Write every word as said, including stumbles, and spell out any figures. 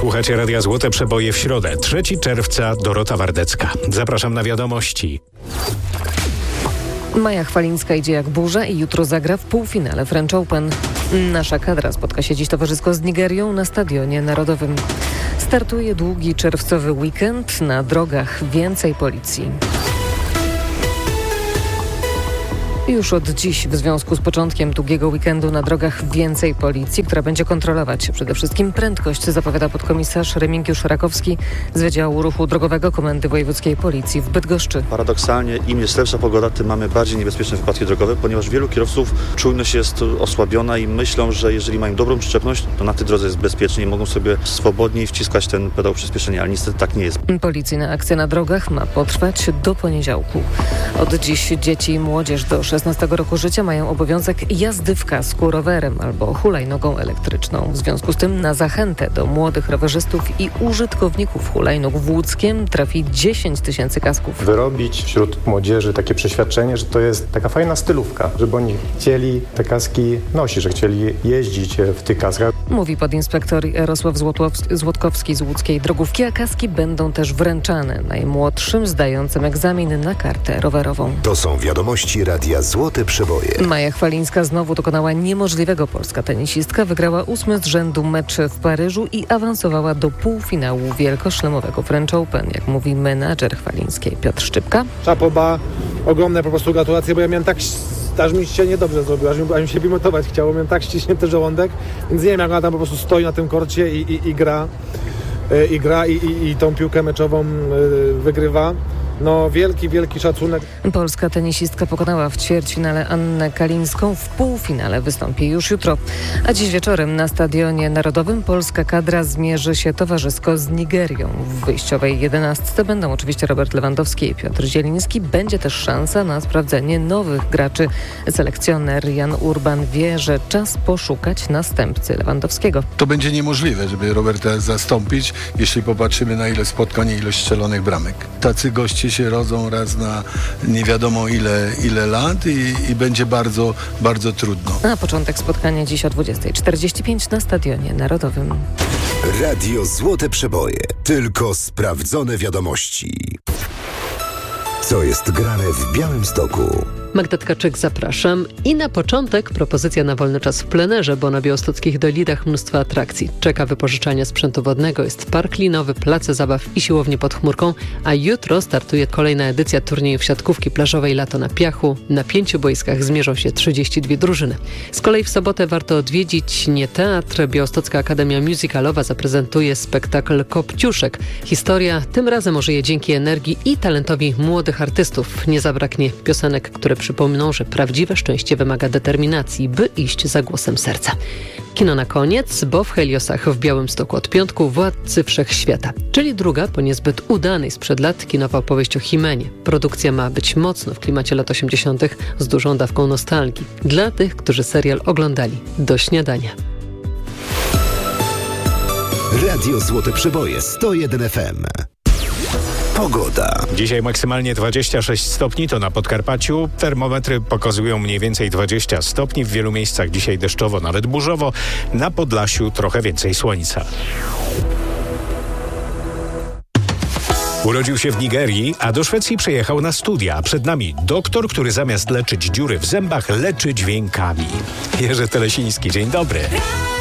Słuchacie Radia Złote Przeboje w środę, trzeciego czerwca, Dorota Wardecka. Zapraszam na wiadomości. Maja Chwalińska idzie jak burza i jutro zagra w półfinale French Open. Nasza kadra spotka się dziś towarzysko z Nigerią na Stadionie Narodowym. Startuje długi czerwcowy weekend, na drogach więcej policji. Już od dziś w związku z początkiem długiego weekendu na drogach więcej policji, która będzie kontrolować przede wszystkim prędkość, zapowiada podkomisarz Remigiusz Rakowski z Wydziału Ruchu Drogowego Komendy Wojewódzkiej Policji w Bydgoszczy. Paradoksalnie im jest lepsza pogoda, tym mamy bardziej niebezpieczne wypadki drogowe, ponieważ wielu kierowców czujność jest osłabiona i myślą, że jeżeli mają dobrą przyczepność, to na tej drodze jest bezpiecznie i mogą sobie swobodniej wciskać ten pedał przyspieszenia, ale niestety tak nie jest. Policyjna akcja na drogach ma potrwać do poniedziałku. Od dziś dzieci i młodzież do szesnastego roku życia mają obowiązek jazdy w kasku rowerem albo hulajnogą elektryczną. W związku z tym na zachętę do młodych rowerzystów i użytkowników hulajnóg w Łódzkiem trafi dziesięć tysięcy kasków. Wyrobić wśród młodzieży takie przeświadczenie, że to jest taka fajna stylówka, żeby oni chcieli te kaski nosić, że chcieli jeździć w tych kaskach. Mówi podinspektor Jarosław Złotłow- Złotkowski z łódzkiej drogówki, a kaski będą też wręczane najmłodszym zdającym egzamin na kartę rowerową. To są wiadomości Radia Złote Przeboje. Maja Chwalińska znowu dokonała niemożliwego. Polska tenisistka wygrała ósmy z rzędu mecz w Paryżu i awansowała do półfinału wielkoszlemowego French Open, jak mówi menadżer Chwalińskiej Piotr Szczypka. Szapoba, ogromne po prostu gratulacje, bo ja miałem tak, aż mi się niedobrze zrobiło, aż mi, aż mi się wymiotować chciało, miałem tak ściśnięty żołądek, więc nie wiem, jak ona tam po prostu stoi na tym korcie i, i, i gra, i, gra i, i, i tą piłkę meczową wygrywa. No wielki, wielki szacunek. Polska tenisistka pokonała w ćwierćfinale Annę Kalińską, w półfinale wystąpi już jutro. A dziś wieczorem na Stadionie Narodowym polska kadra zmierzy się towarzysko z Nigerią. W wyjściowej jedenastce będą oczywiście Robert Lewandowski i Piotr Zieliński. Będzie też szansa na sprawdzenie nowych graczy. Selekcjoner Jan Urban wie, że czas poszukać następcy Lewandowskiego. To będzie niemożliwe, żeby Roberta zastąpić, jeśli popatrzymy na ile spotkań i ilość strzelonych bramek. Tacy goście się rodzą raz na nie wiadomo ile, ile lat i, i będzie bardzo, bardzo trudno. Na początek spotkania dziś o dwudziesta czterdzieści pięć na Stadionie Narodowym. Radio Złote Przeboje. Tylko sprawdzone wiadomości. Co jest grane w Białymstoku? Magda Tkaczyk, zapraszam. I na początek propozycja na wolny czas w plenerze, bo na białostockich Dolidach mnóstwo atrakcji. Czeka wypożyczanie sprzętu wodnego, jest park linowy, place zabaw i siłownie pod chmurką, a jutro startuje kolejna edycja turniejów siatkówki plażowej Lato na Piachu. Na pięciu boiskach zmierzą się trzydzieści dwie drużyny. Z kolei w sobotę warto odwiedzić nie teatr. Białostocka Akademia Musicalowa zaprezentuje spektakl Kopciuszek. Historia tym razem ożyje dzięki energii i talentowi młodych artystów. Nie zabraknie piosenek, które przypomną, że prawdziwe szczęście wymaga determinacji, by iść za głosem serca. Kino na koniec, bo w Heliosach w Białymstoku od piątku Władcy Wszechświata, czyli druga po niezbyt udanej sprzed lat kinowa opowieść o Himenie. Produkcja ma być mocno w klimacie lat osiemdziesiątych z dużą dawką nostalgii. Dla tych, którzy serial oglądali do śniadania. Radio Złote Przeboje sto jeden F M. Pogoda. Dzisiaj maksymalnie dwadzieścia sześć stopni, to na Podkarpaciu. Termometry pokazują mniej więcej dwadzieścia stopni. W wielu miejscach dzisiaj deszczowo, nawet burzowo. Na Podlasiu trochę więcej słońca. Urodził się w Nigerii, a do Szwecji przyjechał na studia. Przed nami doktor, który zamiast leczyć dziury w zębach, leczy dźwiękami. Jerzy Telesiński, dzień dobry.